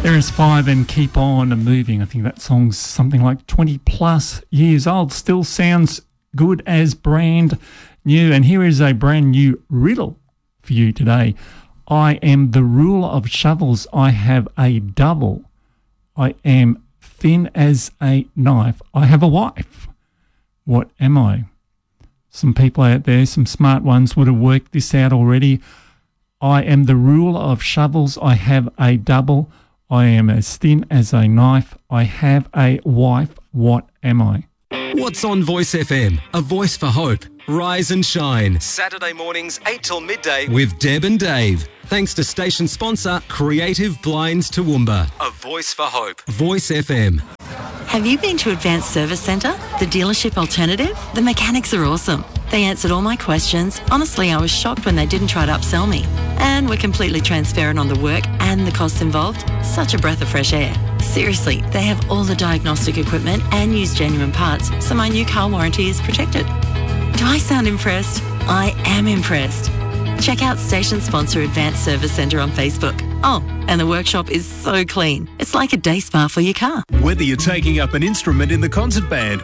Five and Keep On Moving. I think that song's something like 20 plus years old. Still sounds good as brand new. And here is a brand new riddle for you today. I am the ruler of shovels. I have a double. I am thin as a knife. I have a wife. What am I? Some people out there, some smart ones, would have worked this out already. I am the ruler of shovels. I have a double. I am as thin as a knife. I have a wife. What am I? What's on Voice FM? A voice for hope. Rise and shine. Saturday mornings, 8 till midday with Deb and Dave. Thanks to station sponsor Creative Blinds Toowoomba. A voice for hope. Voice FM. Have you been to Advanced Service Centre, the dealership alternative? The mechanics are awesome. They answered all my questions. Honestly, I was shocked when they didn't try to upsell me. And we're completely transparent on the work and the costs involved. Such a breath of fresh air. Seriously, they have all the diagnostic equipment and use genuine parts, so my new car warranty is protected. Do I sound impressed? I am impressed. Check out station sponsor Advanced Service Centre on Facebook. Oh, and the workshop is so clean. It's like a day spa for your car. Whether you're taking up an instrument in the concert band,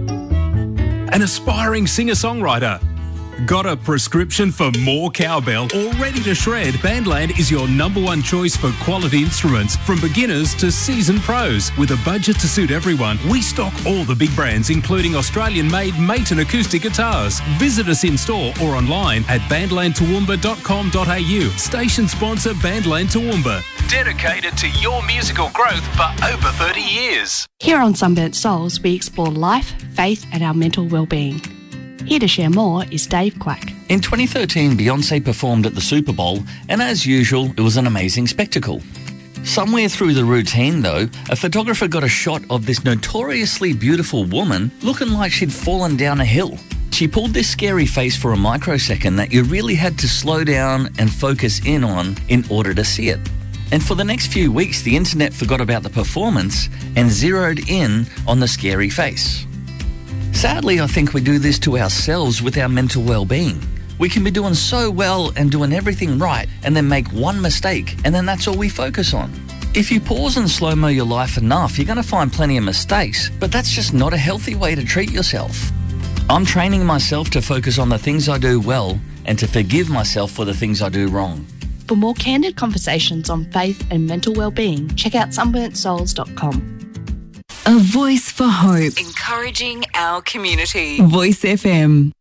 an aspiring singer-songwriter, got a prescription for more cowbell or ready to shred, Bandland is your number one choice for quality instruments from beginners to seasoned pros. With a budget to suit everyone, we stock all the big brands including Australian-made Maton acoustic guitars. Visit us in store or online at bandlandtoowoomba.com.au. Station sponsor Bandland Toowoomba. Dedicated to your musical growth for over 30 years. Here on Sunburnt Souls, we explore life, faith and our mental well-being. Here to share more is Dave Quack. In 2013, Beyoncé performed at the Super Bowl, and as usual, it was an amazing spectacle. Somewhere through the routine, though, a photographer got a shot of this notoriously beautiful woman looking like she'd fallen down a hill. She pulled this scary face for a microsecond that you really had to slow down and focus in on in order to see it. And for the next few weeks, the internet forgot about the performance and zeroed in on the scary face. Sadly, I think we do this to ourselves with our mental well-being. We can be doing so well and doing everything right and then make one mistake and then that's all we focus on. If you pause and slow-mo your life enough, you're going to find plenty of mistakes, but that's just not a healthy way to treat yourself. I'm training myself to focus on the things I do well and to forgive myself for the things I do wrong. For more candid conversations on faith and mental well-being, check out sunburntsouls.com. A voice for hope. Encouraging our community. Voice FM.